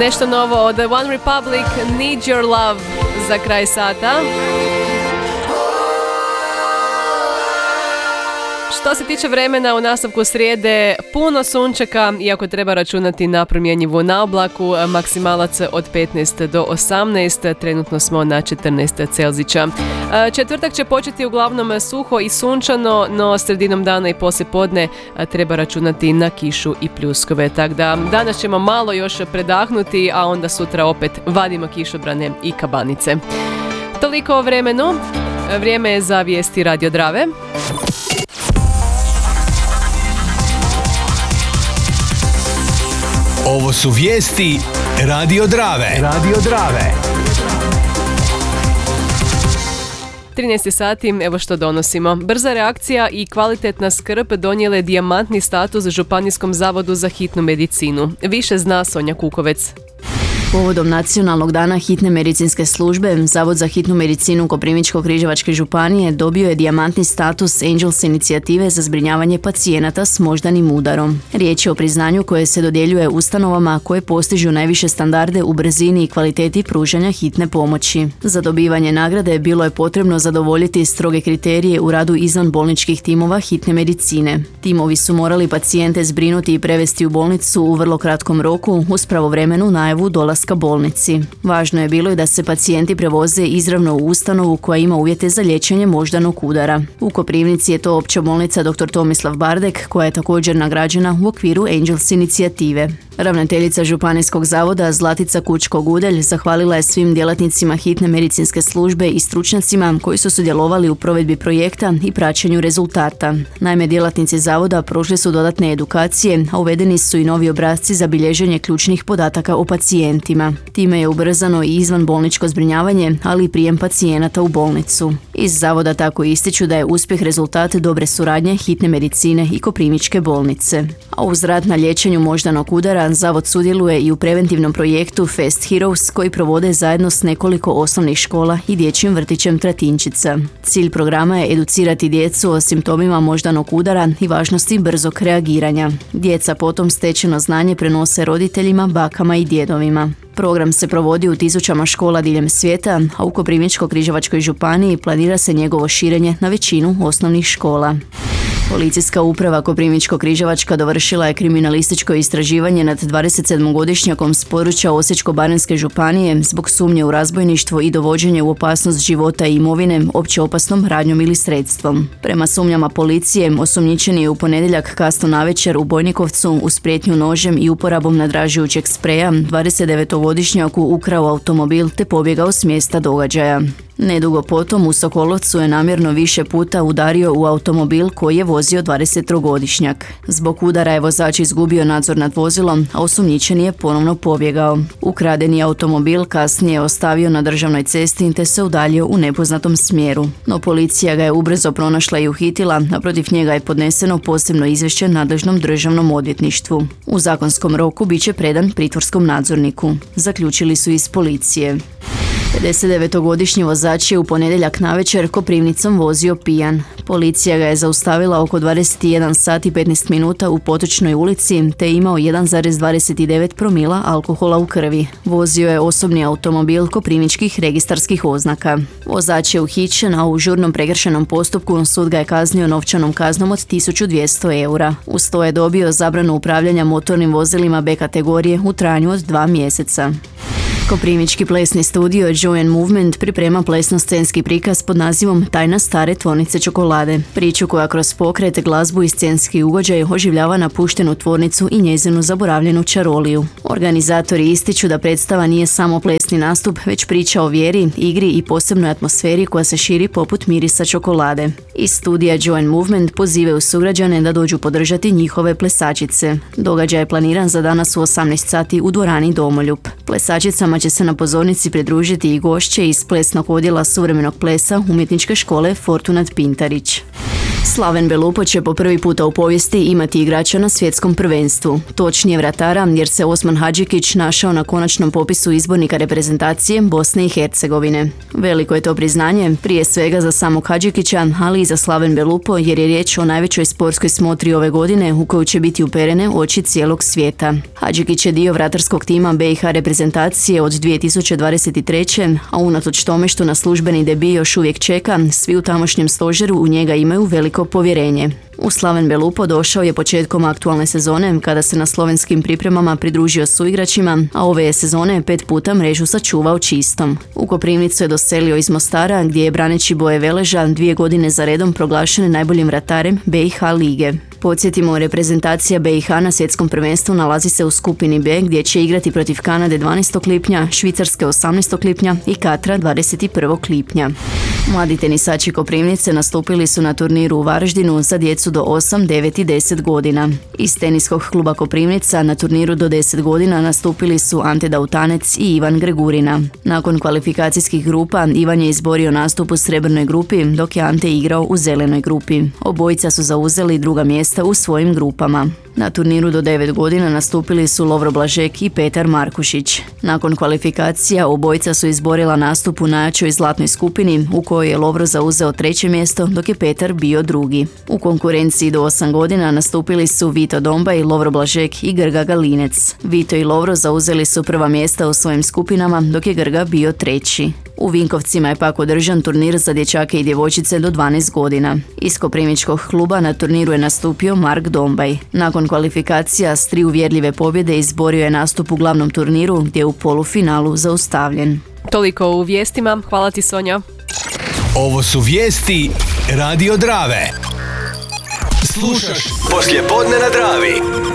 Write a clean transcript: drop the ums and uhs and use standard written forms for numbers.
Nešto novo od One Republic, Need Your Love za kraj sata. Što se tiče vremena, u nastavku srijede puno sunčeka, iako treba računati na promjenjivu naoblaku, maksimalac od 15 do 18, trenutno smo na 14 Celzića. Četvrtak će početi uglavnom suho i sunčano, no sredinom dana i poslijepodne treba računati na kišu i pljuskove. Tako da danas ćemo malo još predahnuti, a onda sutra opet vadimo kišobrane i kabanice. Toliko o vremenu. Vrijeme je za vijesti Radio Drave. Ovo su vijesti Radio Drave. Radio Drave. 13 sati, evo što donosimo. Brza reakcija i kvalitetna skrb donijele dijamantni status Županijskom zavodu za hitnu medicinu. Više zna Sonja Kukovec. Povodom Nacionalnog dana hitne medicinske službe, Zavod za hitnu medicinu Koprivničko-križevačke županije dobio je dijamantni status Angels inicijative za zbrinjavanje pacijenata s moždanim udarom. Riječ je o priznanju koje se dodjeljuje ustanovama koje postižu najviše standarde u brzini i kvaliteti pružanja hitne pomoći. Za dobivanje nagrade bilo je potrebno zadovoljiti stroge kriterije u radu izvanbolničkih timova hitne medicine. Timovi su morali pacijente zbrinuti i prevesti u bolnicu u vrlo kratkom roku uz pravovremenu najavu dolaska bolnici. Važno je bilo i da se pacijenti prevoze izravno u ustanovu koja ima uvjete za liječenje moždanog udara. U Koprivnici je to opća bolnica dr. Tomislav Bardek, koja je također nagrađena u okviru Angels inicijative. Ravnateljica Županijskog zavoda Zlatica Kučko-Gudelj zahvalila je svim djelatnicima hitne medicinske službe i stručnjacima koji su sudjelovali u provedbi projekta i praćenju rezultata. Naime, djelatnici zavoda prošli su dodatne edukacije, a uvedeni su i novi obrasci za bilježenje ključnih podataka o pacijentima. Time je ubrzano i izvanbolničko zbrinjavanje, ali i prijem pacijenata u bolnicu. Iz zavoda tako ističu da je uspjeh rezultat dobre suradnje hitne medicine i Koprivničke bolnice. A uz rad na liječenju moždanog udara, zavod sudjeluje i u preventivnom projektu Fast Heroes koji provode zajedno s nekoliko osnovnih škola i dječjim vrtićem Tratinčica. Cilj programa je educirati djecu o simptomima moždanog udara i važnosti brzog reagiranja. Djeca potom stečeno znanje prenose roditeljima, bakama i djedovima. Program se provodi u tisućama škola diljem svijeta, a u Koprivničko-križevačkoj županiji planira se njegovo širenje na većinu osnovnih škola. Policijska uprava Koprivničko-križevačka dovršila je kriminalističko istraživanje nad 27-godišnjakom s područja Osječko-baranjske županije zbog sumnje u razbojništvo i dovođenje u opasnost života i imovine opće opasnom radnjom ili sredstvom. Prema sumnjama policije, osumnjičeni je u ponedjeljak kasno navečer u Bojnikovcu uz prijetnju nožem i uporabom nadražujućeg spreja 29-godišnjaku ukrao automobil te pobjegao s mjesta događaja. Nedugo potom u Sokolovcu je namjerno više puta udario u automobil koji je vozio 23-godišnjak. Zbog udara je vozač izgubio nadzor nad vozilom, a osumnjičeni je ponovno pobjegao. Ukradeni automobil kasnije je ostavio na državnoj cesti te se udaljio u nepoznatom smjeru. No policija ga je ubrzo pronašla i uhitila, a protiv njega je podneseno posebno izvješće nadležnom državnom odvjetništvu. U zakonskom roku bit će predan pritvorskom nadzorniku, zaključili su iz policije. 59-godišnji vozač je u ponedjeljak navečer Koprivnicom vozio pijan. Policija ga je zaustavila oko 21 sat i 15 minuta u Potočnoj ulici te je imao 1,29 promila alkohola u krvi. Vozio je osobni automobil koprivničkih registarskih oznaka. Vozač je uhićen, a u žurnom prekršajnom postupku sud ga je kaznio novčanom kaznom od 1200 eura. Uz to je dobio zabranu upravljanja motornim vozilima B kategorije u trajanju od 2 mjeseca. Koprivnički plesni studio Joy and Movement priprema plesno-scenski prikaz pod nazivom Tajna stare tvornice čokolade. Priču koja kroz pokret, glazbu i scenski ugođaj oživljava napuštenu tvornicu i njezinu zaboravljenu čaroliju. Organizatori ističu da predstava nije samo plesni nastup, već priča o vjeri, igri i posebnoj atmosferi koja se širi poput mirisa čokolade. Iz studija Joy and Movement pozivaju sugrađane da dođu podržati njihove plesačice. Događaj je planiran za danas u 18 sati u dvorani Domoljub. Plesačicama će se na pozornici pridružiti i gošće iz plesnog odjela suvremenog plesa umjetničke škole Fortunat Pintarić. Slaven Belupo će po prvi puta u povijesti imati igrača na svjetskom prvenstvu. Točnije vratara, jer se Osman Hadžikić našao na konačnom popisu izbornika reprezentacije Bosne i Hercegovine. Veliko je to priznanje, prije svega za samog Hadžikića, ali i za Slaven Belupo, jer je riječ o najvećoj sportskoj smotri ove godine u kojoj će biti uperene oči cijelog svijeta. Hadžikić je dio vratarskog tima BiH reprezentacije od 2023. a unatoč tome što na službeni debi još uvijek čeka, svi u tamošnjem stožeru u njega imaju veliko povjerenje. U Slaven Belupo došao je početkom aktualne sezone kada se na slovenskim pripremama pridružio suigračima, a ove je sezone 5 puta mrežu sačuvao čistom. U Koprivnicu je doselio iz Mostara gdje je braneći boje Veleža 2 godine za redom proglašen najboljim vratarem BiH lige. Podsjetimo, reprezentacija BiH na svjetskom prvenstvu nalazi se u skupini B gdje će igrati protiv Kanade 12. lipnja, Švicarske 18. lipnja i Katra 21. lipnja. Mladi tenisači Koprivnice nastupili su na turniru u Varaždinu za djecu do 8, 9 i 10 godina. Iz teniskog kluba Koprivnica na turniru do 10 godina nastupili su Ante Dautanec i Ivan Gregurina. Nakon kvalifikacijskih grupa, Ivan je izborio nastup u srebrnoj grupi, dok je Ante igrao u zelenoj grupi. Obojica su zauzeli druga mjesta u svojim grupama. Na turniru do 9 godina nastupili su Lovro Blažek i Petar Markušić. Nakon kvalifikacija obojica su izborila nastup u najjačoj zlatnoj skupini u kojoj je Lovro zauzeo 3. mjesto, dok je Petar bio drugi. U konkurenciji do 8 godina nastupili su Vito Dombaj, Lovro Blažek i Grga Galinec. Vito i Lovro zauzeli su prva mjesta u svojim skupinama, dok je Grga bio 3. U Vinkovcima je pak održan turnir za dječake i djevojčice do 12 godina. Iz koprivničkog kluba na turniru je nastupio Mark Dombaj. Nakon kvalifikacija s 3 uvjerljive pobjede izborio je nastup u glavnom turniru gdje je u polufinalu zaustavljen. Toliko u vijestima. Hvala ti, Sonja. Ovo su vijesti Radio Drave. Slušaš poslijepodne na Dravi.